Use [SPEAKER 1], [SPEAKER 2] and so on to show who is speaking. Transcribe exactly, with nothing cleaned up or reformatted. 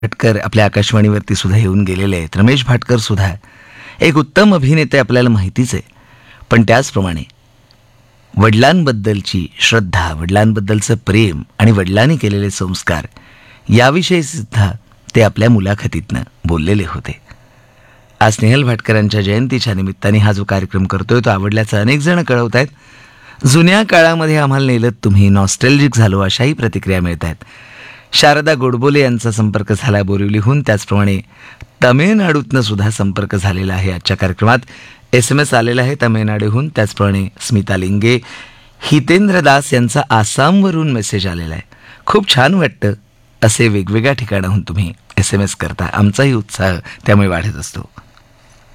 [SPEAKER 1] भाटकर आपल्या आकाशवाणीवरती सुद्धा येऊन गेलेले आहेत. रमेश भाटकर सुद्धा एक उत्तम अभिनेते आपल्याला माहितीच आहे. पण त्याचप्रमाणे वडिलांबद्दलची श्रद्धा, वडिलांबद्दलचं प्रेम आणि वडिलांनी केलेले संस्कार याविषयी सुद्धा ते आपल्या मुलाखतीतनं बोललेले होते. आज स्नेहल भाटकरांच्या जयंतीच्या निमित्ताने हा जो कार्यक्रम करतोय तो आवडल्याचं अनेक जण कळवत आहेत. जुन्या काळामध्ये आम्हाला नेलत तुम्ही, नॉस्टॅल्जिक झालो अशाही प्रतिक्रिया मिळत आहेत. शारदा गोडबोले यांचा संपर्क झाला बोरिवलीहून. त्याचप्रमाणे तमिळनाडूतनं सुद्धा संपर्क झालेला आहे आजच्या कार्यक्रमात. एस एम एस आलेला आहे तमिळनाडूहून. त्याचप्रमाणे स्मिता लिंगे, हितेंद्र दास यांचा आसामवरून मेसेज आलेला आहे. खूप छान वाटतं असे वेगवेगळ्या ठिकाणाहून तुम्ही एस एम एस करता. आमचाही उत्साह त्यामुळे वाढत असतो.